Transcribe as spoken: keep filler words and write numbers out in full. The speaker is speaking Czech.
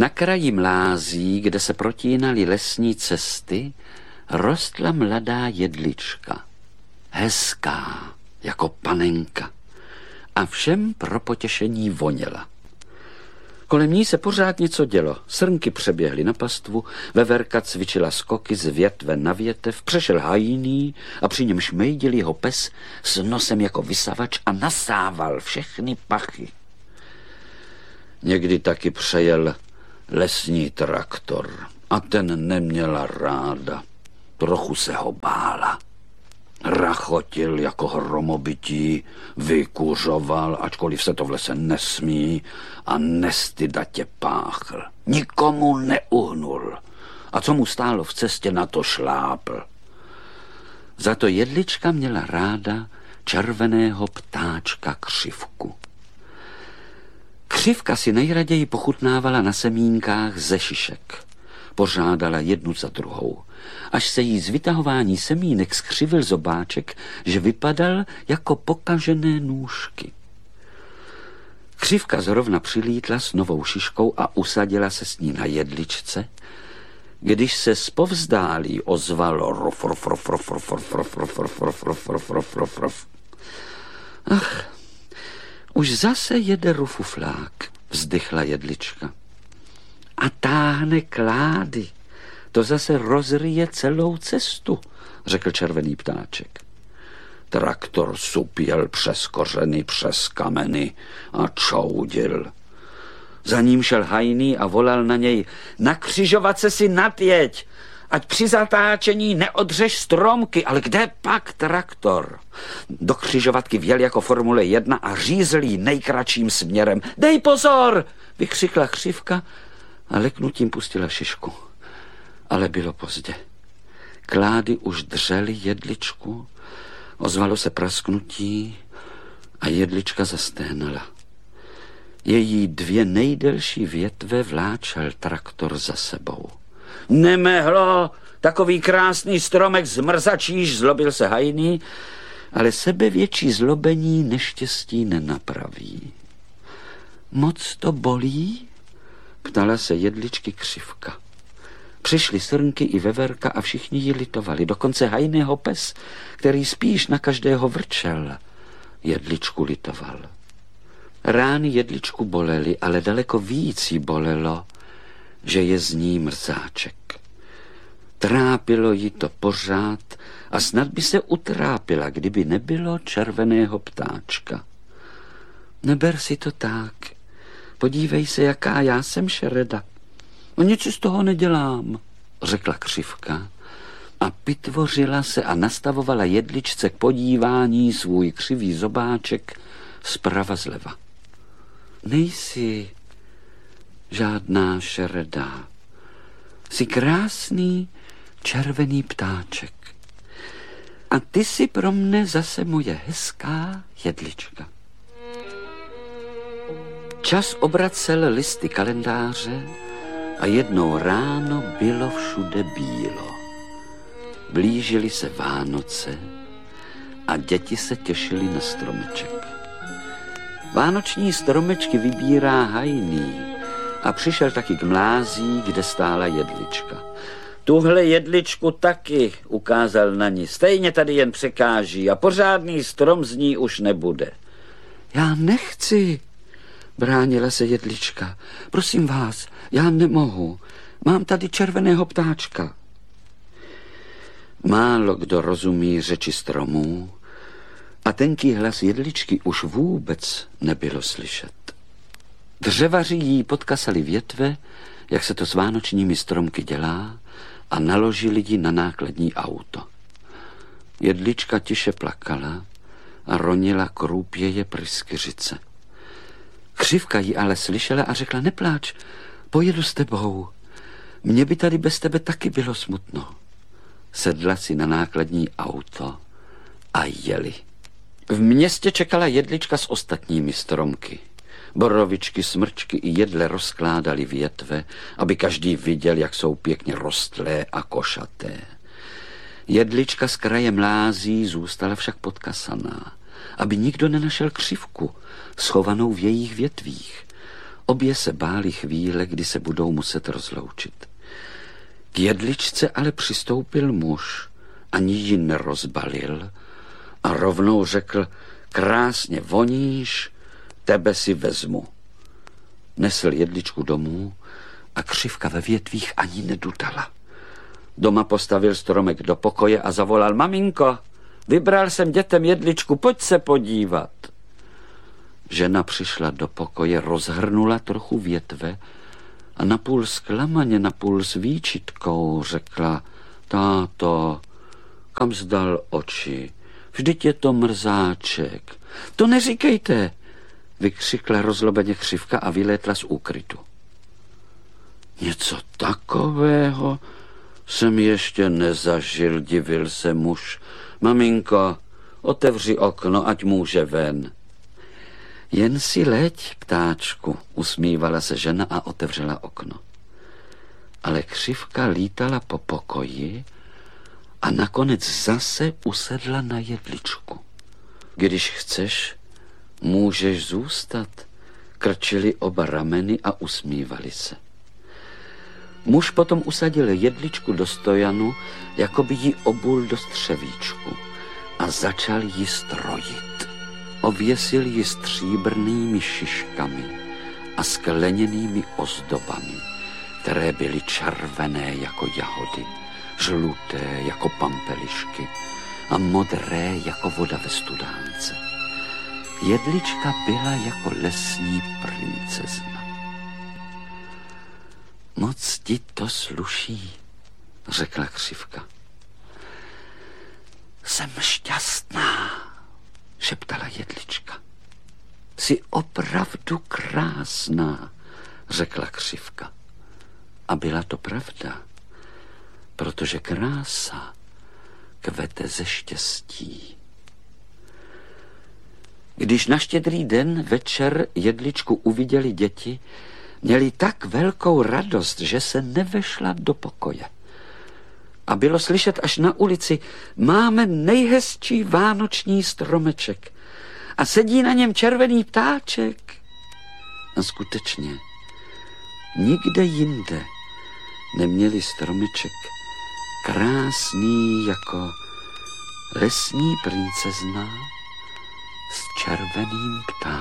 Na kraji mlází, kde se protínaly lesní cesty, rostla mladá jedlička. Hezká, jako panenka. A všem pro potěšení voněla. Kolem ní se pořád něco dělo. Srnky přeběhly na pastvu, veverka cvičila skoky z větve na větev, přešel hajný a při něm šmejdil jeho pes s nosem jako vysavač a nasával všechny pachy. Někdy taky přejel lesní traktor a ten neměla ráda. Trochu se ho bála. Rachotil jako hromobytí, vykuřoval, ačkoliv se to v lese nesmí, a nestydatě páchl. Nikomu neuhnul. A co mu stálo v cestě, na to šlápl. Za to jedlička měla ráda červeného ptáčka Křivku. Křivka si nejraději pochutnávala na semínkách ze šišek. Pořádala jednu za druhou, až se jí z vytahování semínek skřivil zobáček, že vypadal jako pokažené nůžky. Křivka zrovna přilítla s novou šiškou a usadila se s ní na jedličce, když se zpovzdálí ozvalo rof, rof, rof, rof, rof, rof, rof, rof, rof, rof, rof, rof, rof, rof, rof. Ach, už zase jede rufuflák, vzdychla jedlička. A táhne klády. To zase rozryje celou cestu, řekl červený ptáček. Traktor supěl přes kořeny, přes kameny a čoudil. Za ním šel hajný a volal na něj: na křižovatce si nadjeď, ať při zatáčení neodřeš stromky, ale kde pak traktor? Do křižovatky vjel jako Formule jedna a řízl jí nejkratším směrem. Dej pozor, vykřikla Křivka a leknutím pustila šišku. Ale bylo pozdě. Klády už dřely jedličku, ozvalo se prasknutí a jedlička zasténala. Její dvě nejdelší větve vláčel traktor za sebou. Nemehlo, takový krásný stromek zmrzačíš, zlobil se hajný, ale sebevětší zlobení neštěstí nenapraví. Moc to bolí? Ptala se jedličky Křivka. Přišly srnky i veverka a všichni ji litovali, dokonce hajného pes, který spíš na každého vrčel, jedličku litoval. Rány jedličku bolely, ale daleko víc jí bolelo, že je z ní mrzáček. Trápilo jí to pořád a snad by se utrápila, kdyby nebylo červeného ptáčka. Neber si to tak. Podívej se, jaká já jsem šereda. No nic z toho nedělám, řekla Křivka a pitvořila se a nastavovala jedličce k podívání svůj křivý zobáček zprava zleva. Nejsi žádná šereda. Jsi krásný červený ptáček. A ty jsi pro mne zase moje hezká jedlička. Čas obracel listy kalendáře a jednou ráno bylo všude bílo. Blížily se Vánoce a děti se těšily na stromeček. Vánoční stromečky vybírá hajný a přišel taky k mlází, kde stála jedlička. Tuhle jedličku taky, ukázal na ní. Stejně tady jen překáží a pořádný strom z ní už nebude. Já nechci, bránila se jedlička. Prosím vás, já nemohu. Mám tady červeného ptáčka. Málo kdo rozumí řeči stromů a tenký hlas jedličky už vůbec nebylo slyšet. Dřevaři jí podkasali větve, jak se to s vánočními stromky dělá, a naložili ji na nákladní auto. Jedlička tiše plakala a ronila krůpěje pryskyřice. Křivka ji ale slyšela a řekla: nepláč, pojedu s tebou. Mně by tady bez tebe taky bylo smutno. Sedla si na nákladní auto a jeli. V městě čekala jedlička s ostatními stromky. Borovičky, smrčky i jedle rozkládali větve, aby každý viděl, jak jsou pěkně rostlé a košaté. Jedlička z kraje mlází zůstala však podkasaná, aby nikdo nenašel Křivku schovanou v jejich větvích. obě se báli chvíle, kdy se budou muset rozloučit. K jedličce ale přistoupil muž, ani ji nerozbalil a rovnou řekl: krásně voníš, tebe si vezmu. Nesl jedličku domů a Křivka ve větvích ani nedudala. Doma postavil stromek do pokoje a zavolal: maminko, vybral jsem dětem jedličku, pojď se podívat. Žena přišla do pokoje, rozhrnula trochu větve a napůl zklamaně, napůl s výčitkou řekla: táto, kam zdal oči? Vždyť je to mrzáček. To neříkejte, vykřikla rozlobeně Křivka a vylétla z úkrytu. Něco takového jsem ještě nezažil, divil se muž. Maminko, otevři okno, ať může ven. Jen si leď, ptáčku, usmívala se žena a otevřela okno. Ale Křivka lítala po pokoji a nakonec zase usedla na jedličku. Když chceš, můžeš zůstat, krčili oba rameny a usmívali se. Muž potom usadil jedličku do stojanu, jako by ji obul do střevíčku a začal ji strojit. Ověsil ji stříbrnými šiškami a skleněnými ozdobami, které byly červené jako jahody, žluté jako pampelišky a modré jako voda ve studánce. Jedlička byla jako lesní princezna. Moc ti to sluší, řekla Křivka. Jsem šťastná, šeptala jedlička. Jsi opravdu krásná, řekla Křivka. A byla to pravda, protože krása kvete ze štěstí. Když na Štědrý den večer jedličku uviděli děti, měli tak velkou radost, že se nevešla do pokoje. A bylo slyšet až na ulici: máme nejhezčí vánoční stromeček a sedí na něm červený ptáček. A skutečně, nikde jinde neměli stromeček krásný jako lesní princezna s červeným ptáčkem.